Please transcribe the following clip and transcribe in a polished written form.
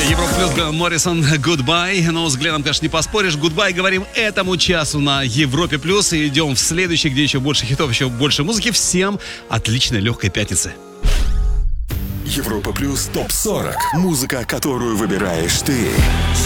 Европа плюс, Гран Моррисон, Goodbye. Но взглядом, конечно, не поспоришь. Goodbye говорим этому часу на Европе плюс. И идем в следующий, где еще больше хитов, еще больше музыки. Всем отличной легкой пятницы. Европа плюс ТОП-40. Музыка, которую выбираешь ты.